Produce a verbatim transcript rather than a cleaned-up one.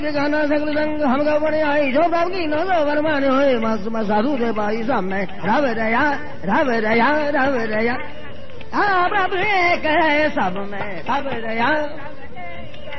गाना सकल संग हम बने आई जो प्रभु की नो वरमान होए मस साधु दे भाई सामने रव रया रव रया रव रया प्रभु एक है सब में रव रया